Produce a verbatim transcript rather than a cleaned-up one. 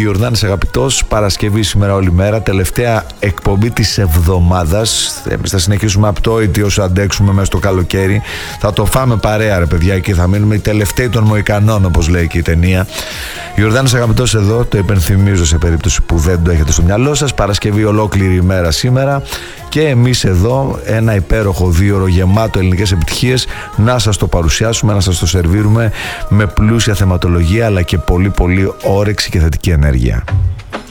Ιορδάνης αγαπητός, Παρασκευή σήμερα όλη μέρα, τελευταία εκπομπή της εβδομάδας. Εμείς θα συνεχίσουμε απτόητοι όσο αντέξουμε μέσα στο καλοκαίρι. Θα το φάμε παρέα ρε παιδιά, και θα μείνουμε οι τελευταίοι των Μοϊκανών, όπως λέει και η ταινία. Ιορδάνης αγαπητός εδώ, το υπενθυμίζω σε περίπτωση που δεν το έχετε στο μυαλό σας. Παρασκευή ολόκληρη ημέρα σήμερα και εμείς εδώ ένα υπέροχο δίωρο γεμάτο ελληνικές επιτυχίες να σας το παρουσιάσουμε, να σας το σερβίρουμε με πλούσια θεματολογία αλλά και πολύ πολύ όρεξη και θετική ενέργεια.